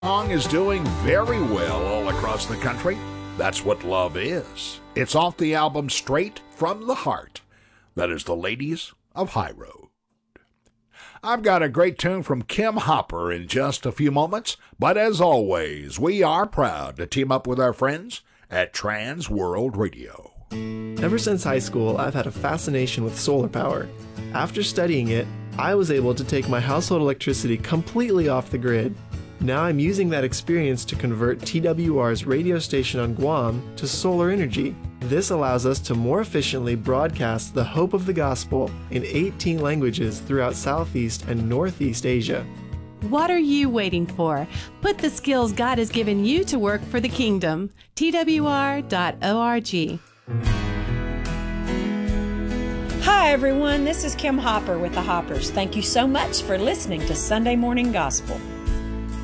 Song is doing very well all across the country. That's what love is. It's off the album Straight from the Heart. That is the Ladies of High Road. I've got a great tune from Kim Hopper in just a few moments, but as always, we are proud to team up with our friends at Trans World Radio. Ever since high school, I've had a fascination with solar power. After studying it, I was able to take my household electricity completely off the grid. Now I'm using that experience to convert TWR's radio station on Guam to solar energy. This allows us to more efficiently broadcast the hope of the gospel in 18 languages throughout Southeast and Northeast Asia. What are you waiting for? Put the skills God has given you to work for the kingdom. TWR.org. Hi, everyone. This is Kim Hopper with the Hoppers. Thank you so much for listening to Sunday Morning Gospel.